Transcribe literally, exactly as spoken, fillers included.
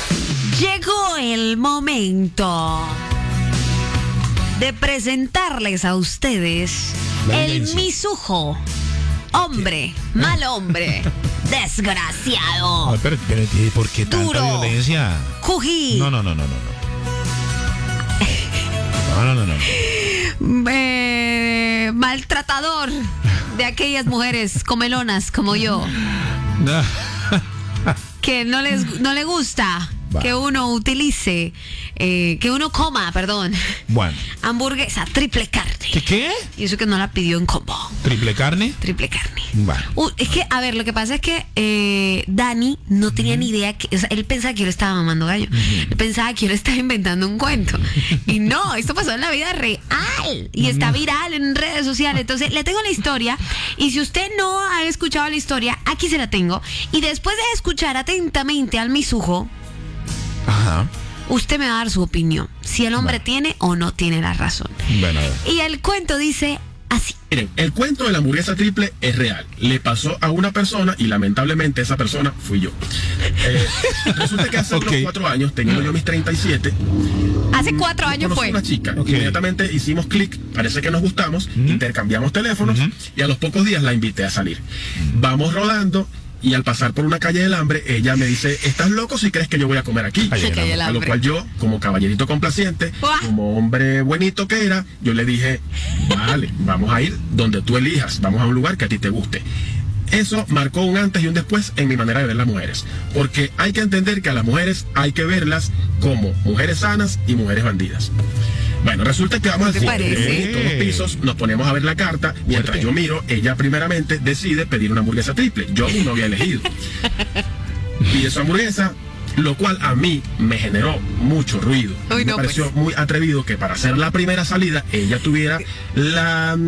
Llegó el momento de presentarles a ustedes el misujo. Hombre, mal hombre, desgraciado. Ay, pero, pero, ¿por qué tanta Duro. violencia? Cují. No, no, no, no, no. No, no, no, no. Eh, maltratador de aquellas mujeres comelonas como yo, No. que no les no le gusta Va. que uno utilice, eh, que uno coma, perdón, Bueno. hamburguesa triple carne. ¿Qué qué? Y eso que no la pidió en combo. ¿Triple carne? Triple carne. Bueno. Uh, es que, a ver, lo que pasa es que eh, Dani no tenía ni idea, que, o sea, él pensaba que yo le estaba mamando gallo. Él pensaba que yo le estaba inventando un cuento. Y no, esto pasó en la vida real. Y está viral en redes sociales. Entonces, le tengo la historia. Y si usted no ha escuchado la historia, aquí se la tengo. Y después de escuchar atentamente al misujo, Ajá. usted me va a dar su opinión. Si el hombre Bueno. tiene o no tiene la razón. Bueno, a ver. Y el cuento dice así. Miren, el cuento de la hamburguesa triple es real. Le pasó a una persona y lamentablemente esa persona fui yo. Eh, resulta que hace Ok. unos cuatro años, teniendo yo mis treinta y siete, Hace cuatro años conocí fue. una chica. Ok. Inmediatamente hicimos clic, parece que nos gustamos, intercambiamos teléfonos y a los pocos días la invité a salir. Vamos rodando. Y al pasar por una calle del hambre, ella me dice, ¿estás loco si crees que yo voy a comer aquí? Calle Se cayó el A lo hambre. cual yo, como caballerito complaciente, Uah. como hombre buenito que era, yo le dije, vale, vamos a ir donde tú elijas, vamos a un lugar que a ti te guste. Eso marcó un antes y un después en mi manera de ver las mujeres. Porque hay que entender que a las mujeres hay que verlas como mujeres sanas y mujeres bandidas. Bueno, resulta que vamos al ¿Te cine, parece? todos los pisos, nos ponemos a ver la carta, mientras Fuerte. yo miro, ella primeramente decide pedir una hamburguesa triple. Yo aún no había elegido. Pide su hamburguesa, lo cual a mí me generó mucho ruido. Uy, me no, pareció pues. muy atrevido que para hacer la primera salida ella tuviera la